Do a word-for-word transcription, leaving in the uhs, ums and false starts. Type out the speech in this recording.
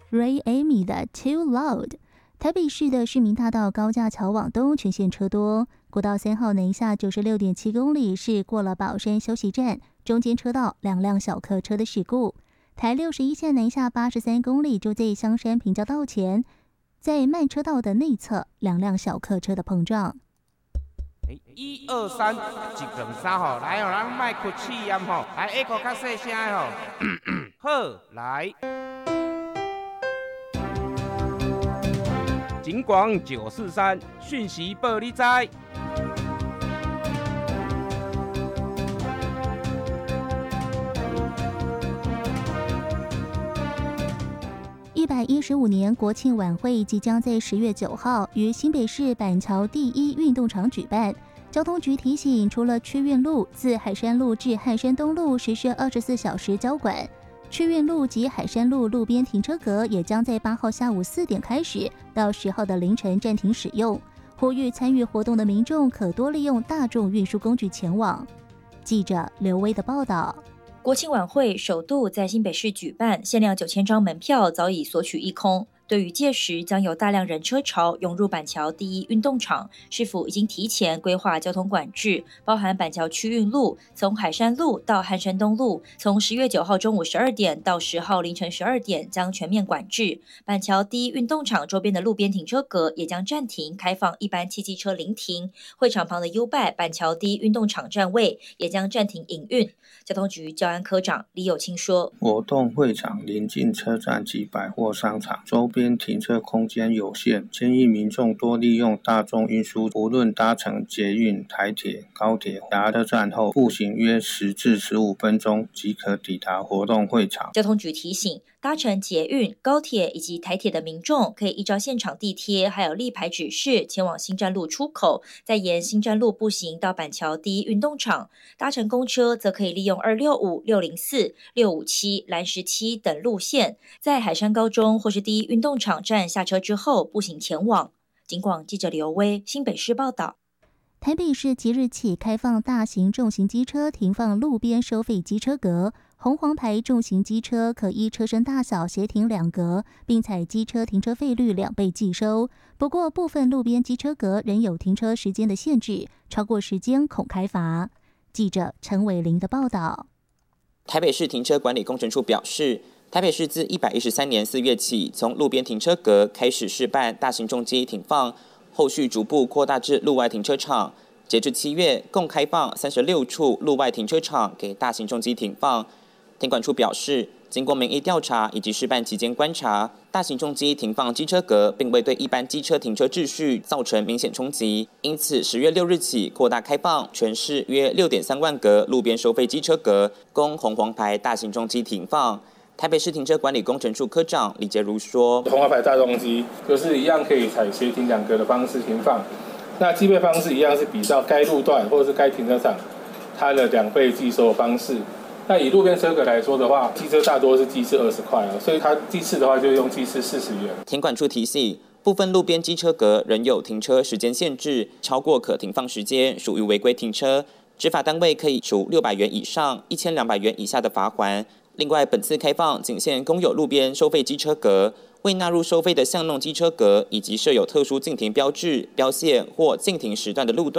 Ray Amy 的 Too Loud。台北市的市民大道高架桥往东全线车多，国道三号南下九十六点七公里是过了宝山休息站，中间车道两辆小客车的事故。台六十一线南下八十三公里就在香山平交道前，在慢车道的内侧两辆小客车的碰撞。 一二三，一两三吼，来哦，咱卖哭气音吼，来下课较细声吼，好来。警广九四三讯息报你知。 一百一十五年国庆晚会即将在十月九号于新北市板桥第一运动场举办。交通局提醒，除了区运路自海山路至汉山东路实施二十四小时交管，区运路及海山路路边停车格也将在八号下午四点开始到十号的凌晨暂停使用。呼吁参与活动的民众可多利用大众运输工具前往。记者刘威的报道。 国庆晚会首度在新北市举办，限量九千张门票早已索取一空。对于届时将有大量人车潮涌入板桥第一运动场，是否已经提前规划交通管制，包含板桥区运路从海山路到汉山东路，从十月九号中午十二点到十号凌晨十二点将全面管制。板桥第一运动场周边的路边停车格也将暂停开放一般汽机车临停，会场旁的 U-Bike 板桥第一运动场站位也将暂停营运。交通局交安科长李友清说， 活动会场临近车站及百货商场，周边停车空间有限，建议民众多利用大众运输，无论搭乘捷运、台铁、高铁，达车站后步行约十至十五分钟即可抵达活动会场。 交通局提醒，搭乘捷运、高铁以及台铁的民众，可以依照现场地贴还有立牌指示前往新站路出口，再沿新站路步行到板桥第一运动场。搭乘公车则可以利用二六五、六零四、六五七、蓝十七等路线，在海山高中或是第一运动场站下车之后步行前往。警广记者刘威新北市报道。 台北市即日起开放大型重型机车停放路边收费机车格，红黄牌重型机车可依车身大小协停两格，并采机车停车费率两倍计收。不过部分路边机车格仍有停车时间的限制，超过时间恐开罚。记者陈伟玲的报道。 台北市停车管理工程处表示，台北市自一百一十三年四月起，从路边停车格开始试办大型重机停放，后续逐步扩大至路外停车场。截至七月，共开放三十六处路外停车场给大型重机停放。停管处表示，经过民意调查以及试办期间观察，大型重机停放机车格并未对一般机车停车秩序造成明显冲击，因此十月六日起扩大开放全市约六点三万格路边收费机车格，供红黄牌大型重机停放。台北市停车管理工程处科长李杰如说， 红黄牌大重机就是一样可以采协停两格的方式停放，那计费方式一样是比照该路段或者是该停车场它的两倍计收的方式。那以路边车格来说的话，机车大多是计次二十块哦，所以它计次的话就用计次四十元。 停管处提醒，部分路边机车格仍有停车时间限制，超过可停放时间属于违规停车，执法单位可以处六百元以上一千两百元以下的罚锾。另外，本次开放仅限公有路边收费机车格，未纳入收费的巷弄机车格以及设有特殊禁停标志、标线或禁停时段的路段。